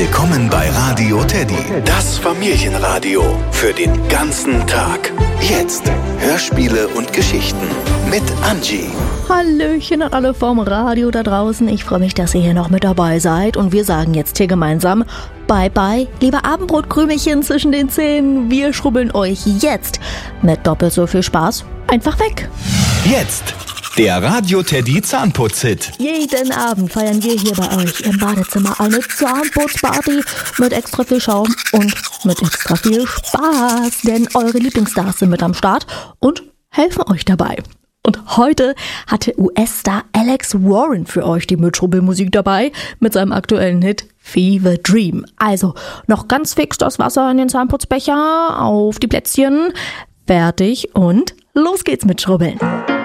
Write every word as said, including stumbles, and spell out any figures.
Willkommen bei Radio Teddy, das Familienradio für den ganzen Tag. Jetzt Hörspiele und Geschichten mit Angie. Hallöchen an alle vom Radio da draußen. Ich freue mich, dass ihr hier noch mit dabei seid. Und wir sagen jetzt hier gemeinsam Bye bye, liebe Abendbrotkrümelchen zwischen den Zähnen. Wir schrubbeln euch jetzt mit doppelt so viel Spaß einfach weg. Jetzt der Radio Teddy Zahnputz-Hit. Jeden Abend feiern wir hier bei euch im Badezimmer eine Zahnputzparty mit extra viel Schaum und mit extra viel Spaß. Denn eure Lieblingsstars sind mit am Start und helfen euch dabei. Und heute hatte U S-Star Alex Warren für euch die Mitschrubbelmusik dabei mit seinem aktuellen Hit Fever Dream. Also noch ganz fix das Wasser in den Zahnputzbecher, auf die Plätzchen, fertig und los geht's mit Schrubbeln.